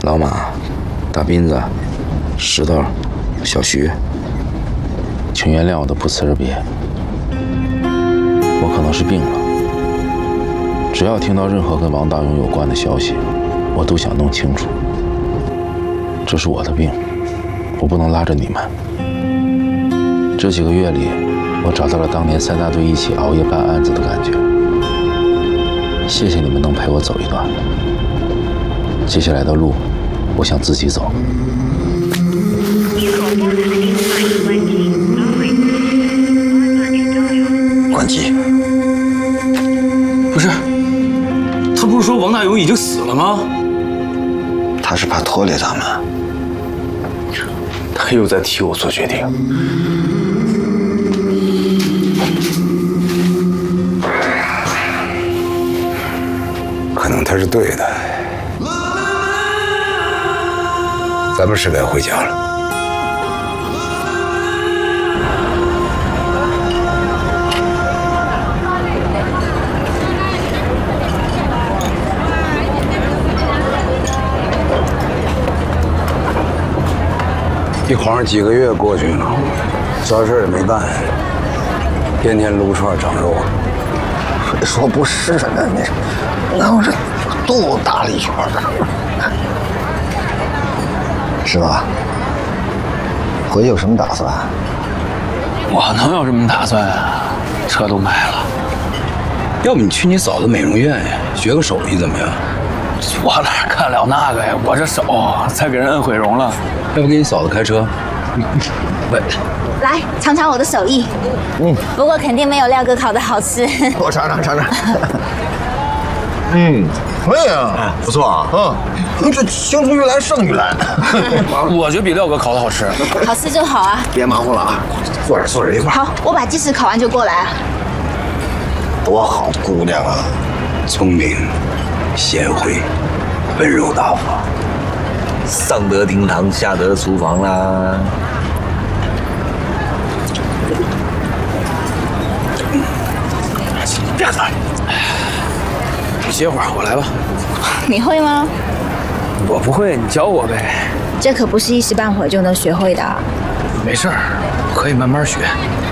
老马、大斌子、石头、小徐，请原谅我的不辞而别。我可能是病了，只要听到任何跟王大勇有关的消息，我都想弄清楚。这是我的病，我不能拉着你们。这几个月里，我找到了当年3大队一起熬夜办案子的感觉。谢谢你们能陪我走一段。接下来的路，我想自己走。 关机。 不是，他不是说王大勇已经死了吗？ 他是怕拖累咱们。 他又在替我做决定。 可能他是对的。咱们是该回家了。一晃几个月过去了，啥事也没干，天天撸串长肉。 谁说不是呢？那我这肚子大了一圈是吧？回去有什么打算？ 我能有什么打算啊？车都买了。 要不你去你嫂子美容院呀，学个手艺怎么样？ 我哪干了那个呀？我这手才给人摁毁容了。 要不给你嫂子开车？喂， 来尝尝我的手艺。不过肯定没有廖哥烤的好吃。 我尝尝。可以啊，不错啊。这青出于蓝胜于蓝。 我觉得比廖哥烤的好吃。 好吃就好啊。 别忙活了啊，坐着一块儿。 好，我把鸡翅烤完就过来啊。 多好的姑娘啊！ 聪明、贤惠、温柔大方。 上得厅堂，下得厨房啦。 别打，歇会儿，我来吧。 你会吗？ 我不会，你教我呗。 这可不是一时半会儿就能学会的。 没事儿，可以慢慢学。